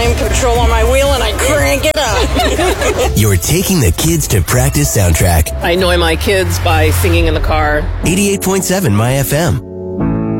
volume control on my wheel and I crank it up. You're taking the kids to practice soundtrack. I annoy my kids by singing in the car. 88.7 My FM.